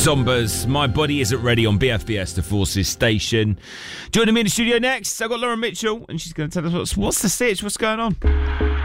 Zombers, My Body Isn't Ready on BFBS, the Forces station. Joining me in the studio next, I've got Lauren Mitchell, and she's going to tell us what's the stitch, what's going on.